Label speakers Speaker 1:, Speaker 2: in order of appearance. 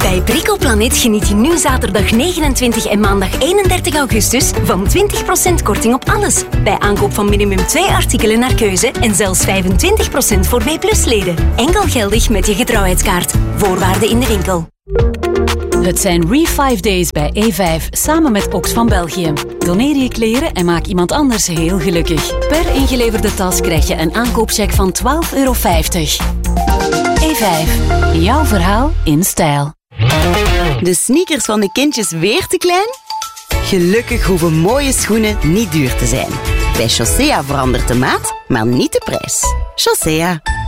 Speaker 1: Bij Bricoplanet geniet je nu zaterdag 29 en maandag 31 augustus van 20% korting op alles. Bij aankoop van minimum 2 artikelen naar keuze en zelfs 25% voor B+-leden. Enkel geldig met je getrouwheidskaart. Voorwaarden in de winkel.
Speaker 2: Het zijn Re5 Days bij E5, samen met Ox van België. Doneer je kleren en maak iemand anders heel gelukkig. Per ingeleverde tas krijg je een aankoopcheck van €12,50. E5, jouw verhaal in stijl.
Speaker 3: De sneakers van de kindjes weer te klein? Gelukkig hoeven mooie schoenen niet duur te zijn. Bij Chaussea verandert de maat, maar niet de prijs. Chaussea.